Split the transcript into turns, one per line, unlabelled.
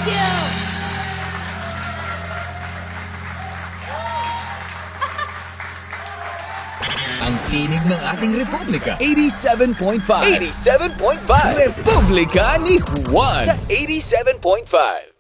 Thank you!
Ang tinig ng ating Republika, 87.5.
87.5
Republika ni Juan.
sa 87.5.